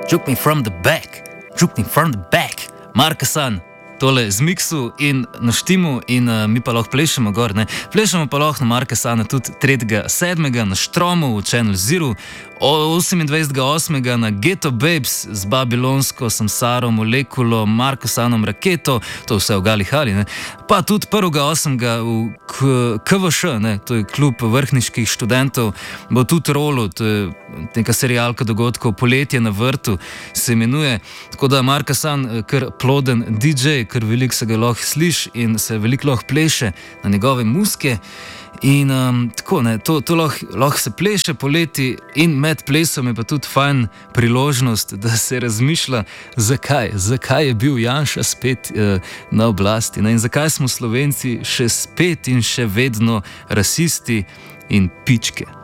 Juke me from the back, Markesan. Tole z miksu in na štimu in mi pa lahko plešemo gor, ne. Plešemo pa lahko na Markesana tudi 3.7. na Štromu v Channel Zero, 28.8. na Ghetto Babes z Babilonsko, Samsaro, Molekulo, Markesanom Raketo, to vse v Gali Hali, ne. Pa tudi 1.8. v KVŠ, ne, to je klub vrhniških študentov, bo tudi rolo, to je neka serialka dogodkov, Poletje na vrtu se imenuje, tako da Markesan kar ploden DJ, ker veliko se ga lahko sliši in se veliko lahko pleše na njegove muske. In tako, ne, to lahko se pleše poleti in med plesom je pa tudi fajn priložnost, da se razmišlja, zakaj je bil Janša spet na oblasti, ne, in zakaj smo Slovenci še spet in še vedno rasisti in pičke.